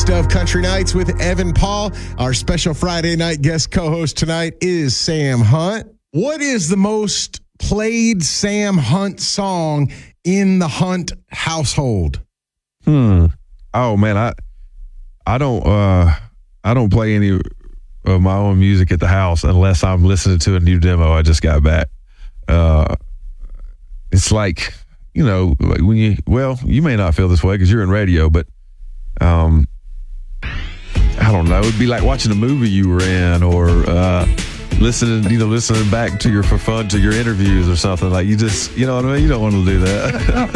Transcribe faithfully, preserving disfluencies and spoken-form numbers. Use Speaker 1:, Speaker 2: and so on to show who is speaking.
Speaker 1: Best of Country Nights with Evan Paul. Our special Friday night guest co-host tonight is Sam Hunt. What is the most played Sam Hunt song in the Hunt household?
Speaker 2: Hmm. Oh man, I I don't uh I don't play any of my own music at the house unless I'm listening to a new demo I just got back. Uh, it's like, you know, like when you well, you may not feel this way because you're in radio, but um, I don't know. It'd be like watching a movie you were in, or uh, listening, you know, listening back to your for fun to your interviews or something. Like you just, you know what I mean. You don't want to do that.